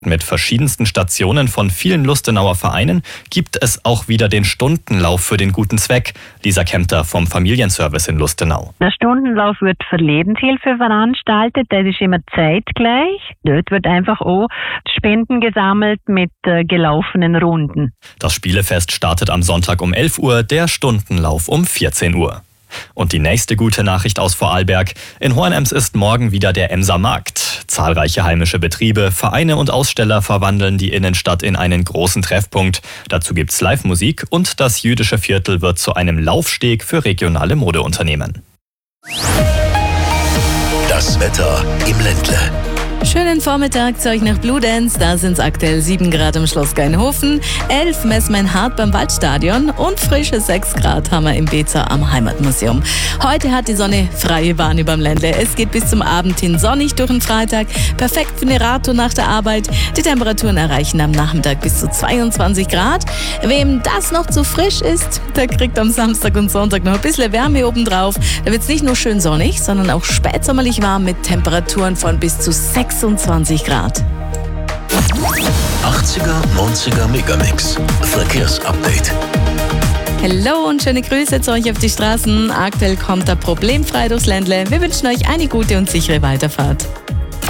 Mit verschiedensten Stationen von vielen Lustenauer Vereinen gibt es auch wieder den Stundenlauf für den guten Zweck. Lisa Kempter vom Familienservice in Lustenau. Der Stundenlauf wird für Lebenshilfe veranstaltet, das ist immer zeitgleich. Dort wird einfach auch Spenden gesammelt mit gelaufenen Runden. Das Spielefest startet am Sonntag um 11 Uhr, der Stundenlauf um 14 Uhr. Und die nächste gute Nachricht aus Vorarlberg. In Hohenems ist morgen wieder der Emser Markt. Zahlreiche heimische Betriebe, Vereine und Aussteller verwandeln die Innenstadt in einen großen Treffpunkt. Dazu gibt's Live-Musik und das jüdische Viertel wird zu einem Laufsteg für regionale Modeunternehmen. Das Wetter im Ländle. Schönen Vormittag zu euch nach Bludenz. Da sind es aktuell 7 Grad im Schloss Geinhofen, 11 messen wir in Hart beim Waldstadion und frische 6 Grad haben wir im Bezer am Heimatmuseum. Heute hat die Sonne freie Bahn überm Ländle. Es geht bis zum Abend hin sonnig durch den Freitag. Perfekt für eine Radtour nach der Arbeit. Die Temperaturen erreichen am Nachmittag bis zu 22 Grad. Wem das noch zu frisch ist, der kriegt am Samstag und Sonntag noch ein bisschen Wärme obendrauf. Da wird es nicht nur schön sonnig, sondern auch spätsommerlich warm mit Temperaturen von bis zu 26 Grad. 80er, 90er Megamix. Verkehrsupdate. Hallo und schöne Grüße zu euch auf die Straßen. Aktuell kommt er problemfrei durchs Ländle. Wir wünschen euch eine gute und sichere Weiterfahrt.